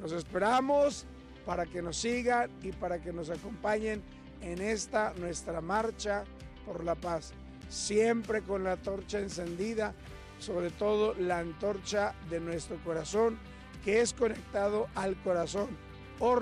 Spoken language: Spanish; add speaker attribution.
Speaker 1: Los esperamos para que nos sigan y para que nos acompañen en esta nuestra marcha por la paz, siempre con la antorcha encendida, sobre todo la antorcha de nuestro corazón, que es conectado al corazón